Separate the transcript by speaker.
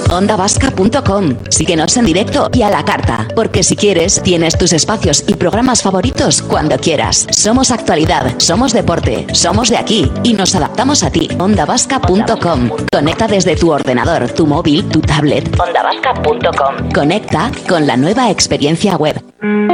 Speaker 1: ondavasca.com. Síguenos en directo y a la carta, porque si quieres, tienes tus espacios y programas favoritos cuando quieras. Somos actualidad, somos deporte, somos de aquí y nos adaptamos a ti. ondavasca.com. Conecta desde tu ordenador, tu móvil, tu tablet. ondavasca.com. Conecta con la nueva experiencia web.